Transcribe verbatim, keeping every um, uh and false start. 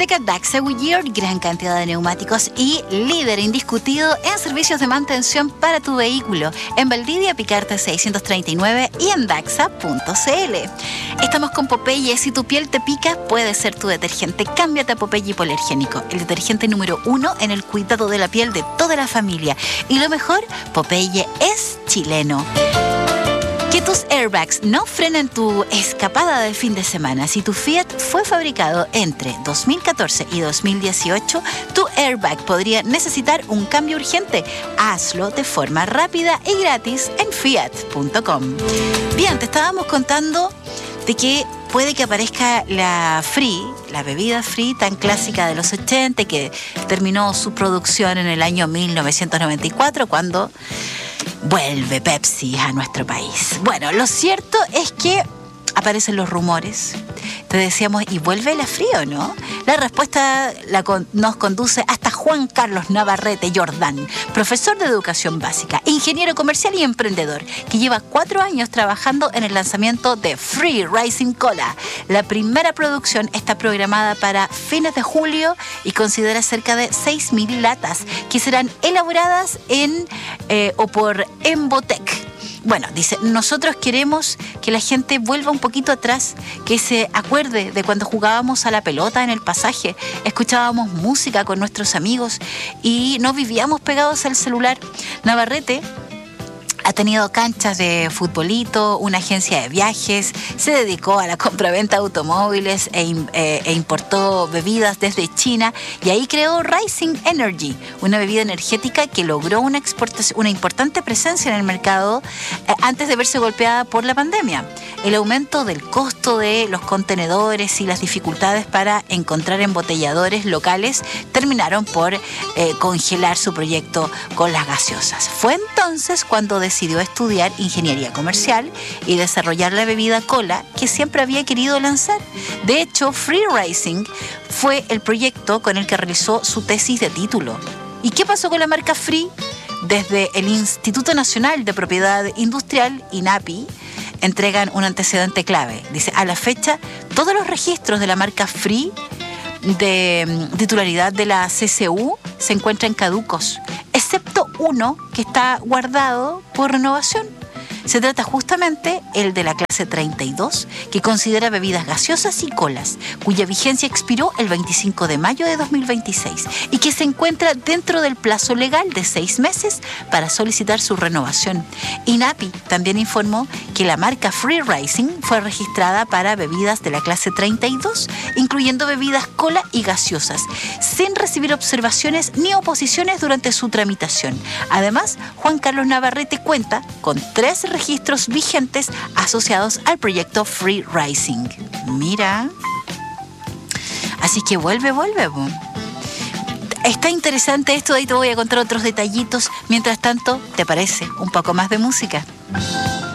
Seca Daxa Goodyear, gran cantidad de neumáticos y líder indiscutido en servicios de mantención para tu vehículo. En Valdivia, Picarte seiscientos treinta y nueve y en daxa punto c l. Estamos con Popeye. Si tu piel te pica, puede ser tu detergente. Cámbiate a Popeye Hipoalergénico, el detergente número uno en el cuidado de la piel de toda la familia. Y lo mejor, Popeye es chileno. Que tus airbags no frenen tu escapada de fin de semana. Si tu Fiat fue fabricado entre dos mil catorce y dos mil dieciocho, tu airbag podría necesitar un cambio urgente. Hazlo de forma rápida y gratis en fiat punto com. Bien, te estábamos contando de que puede que aparezca la Free, la bebida Free tan clásica de los ochenta, que terminó su producción en el año mil novecientos noventa y cuatro, cuando vuelve Pepsi a nuestro país. Bueno, lo cierto es que aparecen los rumores. Te decíamos, ¿y vuelve la Free o no? La respuesta la con, nos conduce hasta Juan Carlos Navarrete Jordán, profesor de educación básica, ingeniero comercial y emprendedor, que lleva cuatro años trabajando en el lanzamiento de Free Rising Cola. La primera producción está programada para fines de julio y considera cerca de seis mil latas que serán elaboradas en eh, o por Embotec. Bueno, dice, nosotros queremos que la gente vuelva un poquito atrás, que se acuerde de cuando jugábamos a la pelota en el pasaje, escuchábamos música con nuestros amigos y no vivíamos pegados al celular. Navarrete ha tenido canchas de futbolito, una agencia de viajes, se dedicó a la compraventa de automóviles e, e, e importó bebidas desde China, y ahí creó Rising Energy, una bebida energética que logró una, exportación, una importante presencia en el mercado eh, antes de verse golpeada por la pandemia. El aumento del costo de los contenedores y las dificultades para encontrar embotelladores locales terminaron por eh, congelar su proyecto con las gaseosas. Fue entonces cuando decidió estudiar ingeniería comercial y desarrollar la bebida cola que siempre había querido lanzar. De hecho, Free Rising fue el proyecto con el que realizó su tesis de título. ¿Y qué pasó con la marca Free? Desde el Instituto Nacional de Propiedad Industrial, INAPI, entregan un antecedente clave. Dice, a la fecha, todos los registros de la marca Free de titularidad de la C C U se encuentran caducos, excepto uno que está guardado por renovación. Se trata justamente el de la clase treinta y dos, que considera bebidas gaseosas y colas, cuya vigencia expiró el veinticinco de mayo de dos mil veintiséis y que se encuentra dentro del plazo legal de seis meses para solicitar su renovación. INAPI también informó que la marca Free Rising fue registrada para bebidas de la clase treinta y dos, incluyendo bebidas cola y gaseosas, sin recibir observaciones ni oposiciones durante su tramitación. Además, Juan Carlos Navarrete cuenta con tres registros vigentes asociados al proyecto Free Rising. Mira. Así que vuelve, vuelve. Bo. Está interesante esto, de ahí te voy a contar otros detallitos. Mientras tanto, ¿te parece un poco más de música?